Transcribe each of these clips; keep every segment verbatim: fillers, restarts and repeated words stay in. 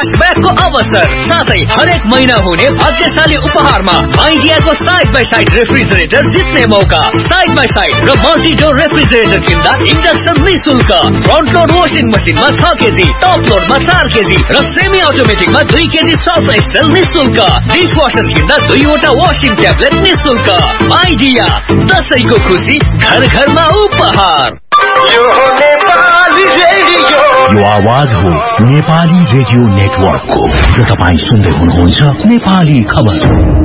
क्यासब्याकको अवसर साथै हरेक महिना हुने भाग्यशाली उपहारमा माइडियाको साइड बाई साइड रेफ्रिजरेटर जित्ने मौका। साइड बाई साइड र मल्टी डोर रेफ्रिजरेटर किन्दा इन्डक्सन निशुल्क। फ्रन्ट लोड वासिङ मसिनमा छ केजी, टप लोडमा चार केजी र सेमी अटोमेटिकमा दुई केजी सर्फ एक्सेल निशुल्क। डिस वासर किन्दा दुईवटा वासिङ ट्याब्लेट निशुल्क। माइडिया, दसैँको खुसी घर घरमा उपहार। यो आवाज हो नेपाली रेडियो नेटवर्कको र तपाईँ सुन्दै हुनुहुन्छ नेपाली खबर।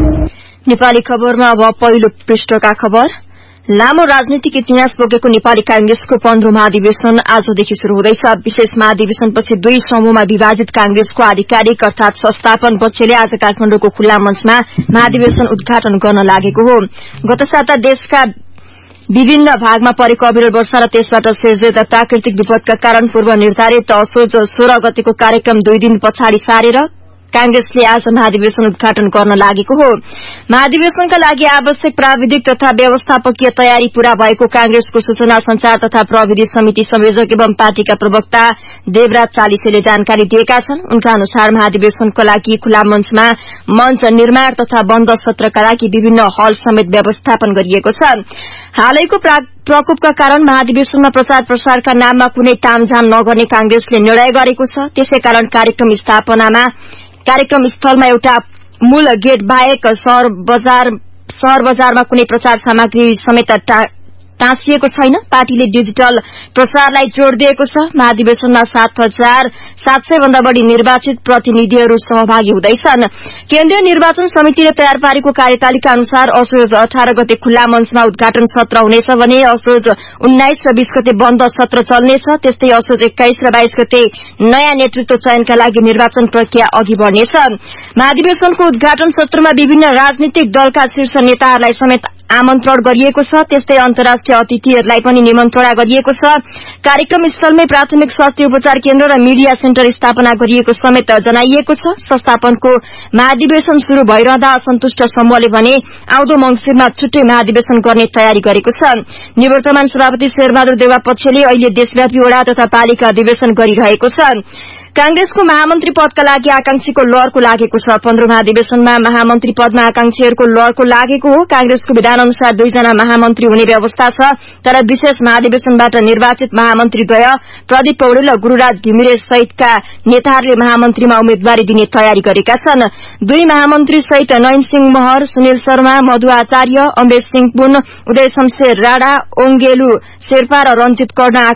नेपाली खबरमा अब पहिलो पृष्ठका खबर। लामो राजनीतिक इतिहास बोकेको नेपाली कांग्रेसको पन्ध्रौं महाधिवेशन आजदेखि शुरू हुँदैछ। विशेष महाधिवेशनपछि दुई समूहमा विभाजित कांग्रेसको आधिकारिक अर्थात संस्थापन पक्षले आज काठमाडौँको खुल्ला मञ्चमा महाधिवेशन उद्घाटन गर्न लागेको हो। गत साता देशका विभिन्न भागमा परेको अविरल वर्षा र त्यसबाट सिर्जित प्राकृतिक विपदका कारण पूर्व निर्धारित असोज सोह्र गतेको कार्यक्रम दुई दिन पछाडि सारेर कांग्रेसले आज महाधिवेशन उद्घाटन गर्न लागेको हो। महाधिवेशनका लागि आवश्यक प्राविधिक तथा व्यवस्थापकीय तयारी पूरा भएको कांग्रेसको सूचना संचार तथा प्रविधि समिति संयोजक एवं पार्टीका प्रवक्ता देवराज चालिसेले जानकारी दिएका छन्। उनका अनुसार महाधिवेशनको लागि खुला मञ्चमा मञ्च निर्माण तथा बन्द सत्रका लागि विभिन्न हल समेत व्यवस्थापन गरिएको छ। हालैको प्रकोपका कारण महाधिवेशनमा प्रचार प्रसारका नाममा कुनै तामझाम नगर्ने कांग्रेसले निर्णय गरेको छ। त्यसैकारण कार्यक्रम स्थापनामा कार्यक्रम स्थलमा एउटा मूल गेट बाहेक शहर बजार शहर बजारमा कुनै प्रचार सामग्री समेत टाँसिएको छैन। पार्टीले डिजिटल प्रसारलाई जोड़ दिएको छ। महाधिवेशनमा सात हजार सात सय भन्दा बढ़ी निर्वाचित प्रतिनिधिहरू सहभागी हुँदैछन्। केन्द्रीय निर्वाचन समितिले तयार पारेको कार्यतालिका अनुसार असोज अठार गते खुल्ला मञ्चमा उद्घाटन सत्र हुनेछ भने असोज उन्नाइस र बीस गते बन्द सत्र चल्नेछ। त्यस्तै असोज एक्काइस र बाइस गते नयाँ नेतृत्व चयनका लागि निर्वाचन प्रक्रिया अघि बढ़नेछ। महाधिवेशनको उद्घाटन सत्रमा विभिन्न राजनीतिक दलका शीर्ष नेताहरूलाई समेत आमन्त्रण गरिएको छ। त्यस्तै अन्तर्राष्ट्रिय अतिथिहरूलाई पनि निमन्त्रणा गरिएको छ। कार्यक्रम स्थलमै प्राथमिक स्वास्थ्य उपचार केन्द्र र मिडिया सेन्टर स्थापना गरिएको समेत जनाइएको छ। संस्थापनको महाधिवेशन शुरू भइरहँदा असन्तुष्ट समूहले भने आउँदो मंसिरमा छुट्टै महाधिवेशन गर्ने तयारी गरेको छ। निवर्तमान सभापति शेरबहादुर देउवा पक्षले अहिले देशव्यापी वडा तथा पालिका अधिवेशन गरिरहेको छ। कांग्रेसको महामन्त्री पदका लागि आकांक्षीको लहरको लागेको छ। पन्ध्रौं महाधिवेशनमा महामन्त्री पदमा आकांक्षीहरूको लहरको लागेको हो। कांग्रेसको विधान अनुसार दुईजना महामन्त्री हुने व्यवस्था छ, तर विशेष महाधिवेशनबाट निर्वाचित महामन्त्रीद्वय प्रदीप पौडेल र गुरूराज घिमिरे सहितका नेताहरूले महामन्त्रीमा उम्मेद्वारी दिने तयारी गरेका छन्। दुई महामन्त्री सहित नयन सिंह महर, सुनिल शर्मा, मधु आचार्य, अमरेश सिंह पुन, उदय शमशेर राणा, ओंगेलु शेर्पा र रञ्जित कर्ण